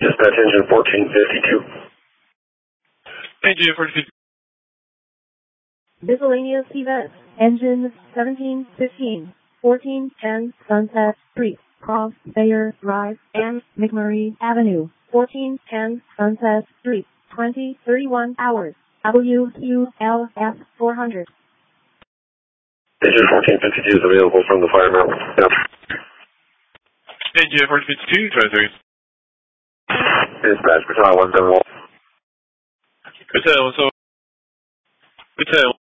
Dispatch engine 1452. Engine 1452. Miscellaneous events. Engine 1715, 1410 Sunset Street, Cross Bayer Drive, and McMurray Avenue, 1410 Sunset Street, 2031 hours. WQLF 400. Engine 1452 is available from the fire mountain. Engine 1452, 23. Dispatch, Battalion 171. Battalion 171. Battalion